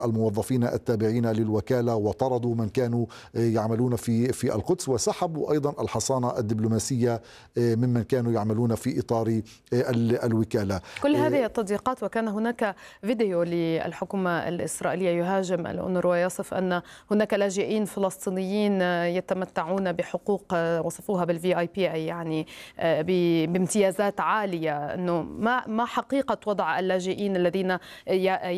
الموظفين التابعين للوكالة، وطردوا من كانوا يعملون في القدس، وسحبوا أيضا الحصانة الدبلوماسية ممن كانوا يعملون في إطار الوكالة. كل هذه التضييقات، وكان هناك فيديو للحكومة الإسرائيلية يهاجم الأونروا ويصف أن هناك لاجئين فلسطينيين يتمتعون بحقوق وصفوها بالفي اي بي، أي يعني بامتيازات عالية. أنه ما حقيقة وضع اللاجئين الذين